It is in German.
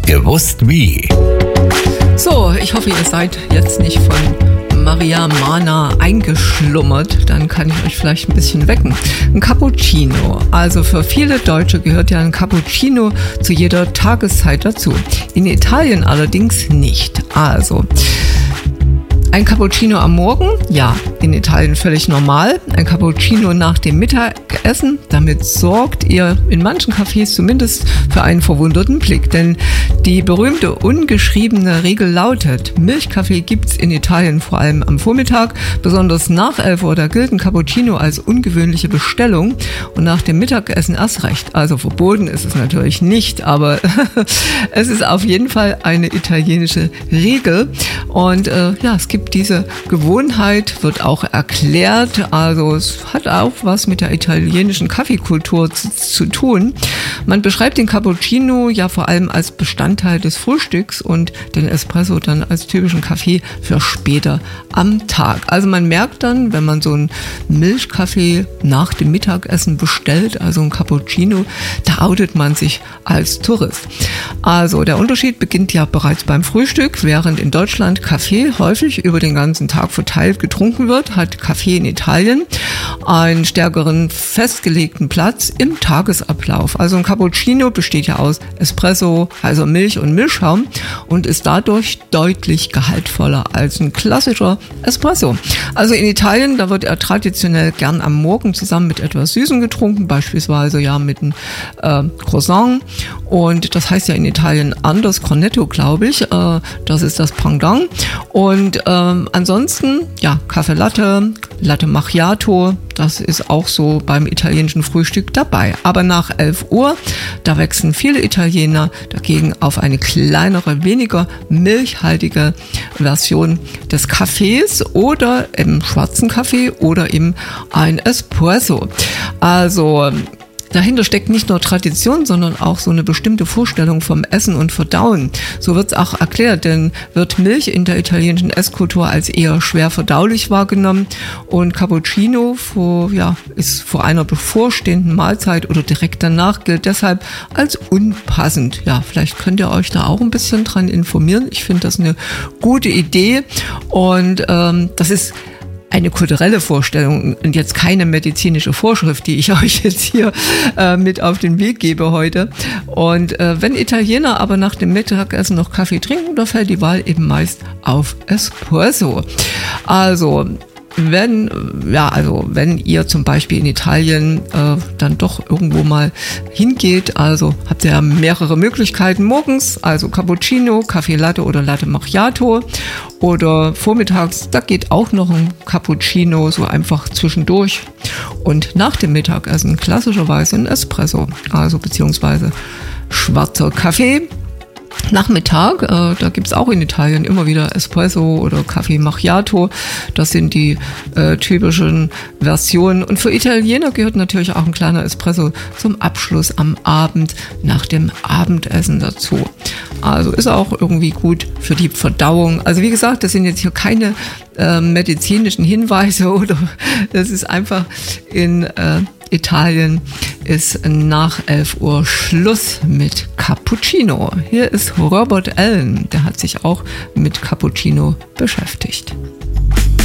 Gewusst wie. So, ich hoffe, ihr seid jetzt nicht von Maria Mana eingeschlummert. Dann kann ich euch vielleicht ein bisschen wecken. Ein Cappuccino. Also für viele Deutsche gehört ja ein Cappuccino zu jeder Tageszeit dazu. In Italien allerdings nicht. Also ein Cappuccino am Morgen, ja, in Italien völlig normal. Ein Cappuccino nach dem Mittagessen, damit sorgt ihr in manchen Cafés zumindest für einen verwunderten Blick. Denn die berühmte ungeschriebene Regel lautet, Milchkaffee gibt's in Italien vor allem am Vormittag, besonders nach 11 Uhr, da gilt ein Cappuccino als ungewöhnliche Bestellung und nach dem Mittagessen erst recht. Also verboten ist es natürlich nicht, aber es ist auf jeden Fall eine italienische Regel. Und es gibt diese Gewohnheit, wird auch erklärt, also es hat auch was mit der italienischen Kaffeekultur zu tun. Man beschreibt den Cappuccino ja vor allem als Bestandteil des Frühstücks und den Espresso dann als typischen Kaffee für später am Tag. Also man merkt dann, wenn man so einen Milchkaffee nach dem Mittagessen bestellt, also ein Cappuccino, da outet man sich als Tourist. Also der Unterschied beginnt ja bereits beim Frühstück, während in Deutschland Kaffee häufig über den ganzen Tag verteilt getrunken wird, hat Kaffee in Italien einen stärkeren festgelegten Platz im Tagesablauf. Also ein Cappuccino besteht ja aus Espresso, also Milch und Milchschaum und ist dadurch deutlich gehaltvoller als ein klassischer Espresso. Also in Italien, da wird er traditionell gern am Morgen zusammen mit etwas Süßem getrunken, beispielsweise ja mit einem Croissant, und das heißt ja in Italien anders, Cornetto, glaube ich, das ist das Pendant. Und ansonsten, ja, Kaffee Latte, Latte Macchiato, das ist auch so beim italienischen Frühstück dabei. Aber nach 11 Uhr, da wechseln viele Italiener dagegen auf eine kleinere, weniger milchhaltige Version des Kaffees oder im schwarzen Kaffee oder eben ein Espresso. Also dahinter steckt nicht nur Tradition, sondern auch so eine bestimmte Vorstellung vom Essen und Verdauen. So wird es auch erklärt, denn wird Milch in der italienischen Esskultur als eher schwer verdaulich wahrgenommen und Cappuccino ist vor einer bevorstehenden Mahlzeit oder direkt danach gilt deshalb als unpassend. Ja, vielleicht könnt ihr euch da auch ein bisschen dran informieren. Ich finde das eine gute Idee und das ist eine kulturelle Vorstellung und jetzt keine medizinische Vorschrift, die ich euch jetzt hier mit auf den Weg gebe heute. Und wenn Italiener aber nach dem Mittagessen noch Kaffee trinken, da fällt die Wahl eben meist auf Espresso. Also wenn ihr zum Beispiel in Italien dann doch irgendwo mal hingeht, also habt ihr ja mehrere Möglichkeiten morgens, also Cappuccino, Kaffee Latte oder Latte Macchiato oder vormittags, da geht auch noch ein Cappuccino so einfach zwischendurch und nach dem Mittagessen klassischerweise ein Espresso, also beziehungsweise schwarzer Kaffee. Nachmittag, da gibt's auch in Italien immer wieder Espresso oder Kaffee Macchiato. Das sind die typischen Versionen. Und für Italiener gehört natürlich auch ein kleiner Espresso zum Abschluss am Abend nach dem Abendessen dazu. Also ist auch irgendwie gut für die Verdauung. Also wie gesagt, das sind jetzt hier keine medizinischen Hinweise oder das ist einfach in Italien ist nach 11 Uhr Schluss mit Cappuccino. Hier ist Robert Allen, der hat sich auch mit Cappuccino beschäftigt.